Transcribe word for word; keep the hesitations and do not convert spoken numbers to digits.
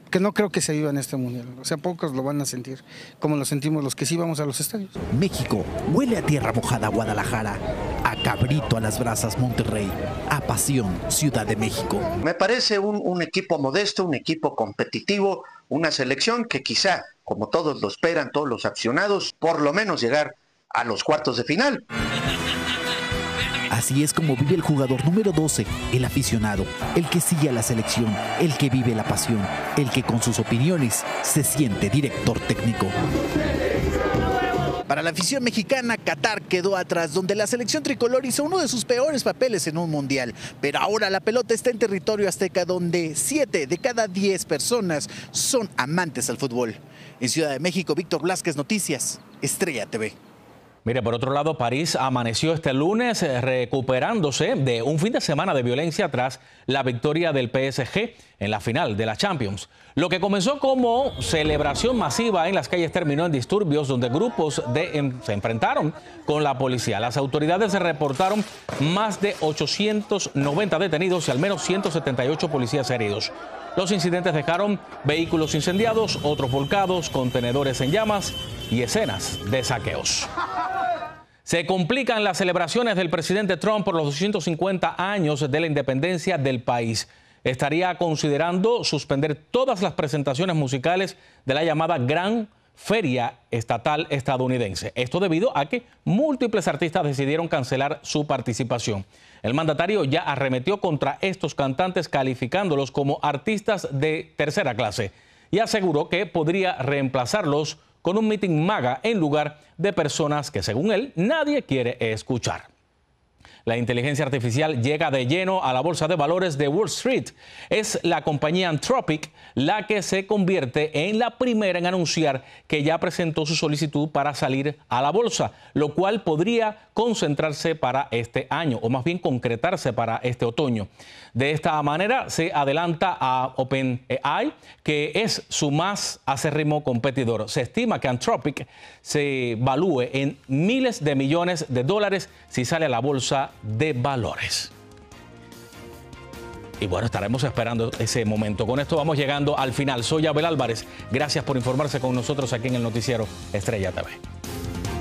que no creo que se viva en este mundial. O sea, pocos lo van a sentir como lo sentimos los que sí vamos a los estadios. México huele a tierra mojada Guadalajara, a cabrito a las brasas Monterrey, a pasión Ciudad de México. Me parece un, un equipo modesto, un equipo competitivo, una selección que quizá, como todos lo esperan, todos los aficionados, por lo menos llegar a los cuartos de final. Así es como vive el jugador número doce, el aficionado, el que sigue a la selección, el que vive la pasión, el que con sus opiniones se siente director técnico. Para la afición mexicana, Qatar quedó atrás, donde la selección tricolor hizo uno de sus peores papeles en un mundial. Pero ahora la pelota está en territorio azteca, donde siete de cada diez personas son amantes al fútbol. En Ciudad de México, Víctor Blázquez, Noticias, Estrella T V. Mire, por otro lado, París amaneció este lunes recuperándose de un fin de semana de violencia tras la victoria del P S G en la final de la Champions. Lo que comenzó como celebración masiva en las calles terminó en disturbios donde grupos de, se enfrentaron con la policía. Las autoridades reportaron más de ochocientos noventa detenidos y al menos ciento setenta y ocho policías heridos. Los incidentes dejaron vehículos incendiados, otros volcados, contenedores en llamas y escenas de saqueos. Se complican las celebraciones del presidente Trump por los doscientos cincuenta años de la independencia del país. Estaría considerando suspender todas las presentaciones musicales de la llamada Gran Feria Estatal estadounidense. Esto debido a que múltiples artistas decidieron cancelar su participación. El mandatario ya arremetió contra estos cantantes calificándolos como artistas de tercera clase y aseguró que podría reemplazarlos con un mitin MAGA en lugar de personas que, según él, nadie quiere escuchar. La inteligencia artificial llega de lleno a la bolsa de valores de Wall Street. Es la compañía Anthropic la que se convierte en la primera en anunciar que ya presentó su solicitud para salir a la bolsa, lo cual podría concentrarse para este año, o más bien concretarse para este otoño. De esta manera se adelanta a OpenAI, que es su más acérrimo competidor. Se estima que Anthropic se valúe en miles de millones de dólares si sale a la bolsa de valores. Y bueno, estaremos esperando ese momento. Con esto vamos llegando al final. Soy Abel Álvarez. Gracias por informarse con nosotros aquí en el noticiero Estrella T V.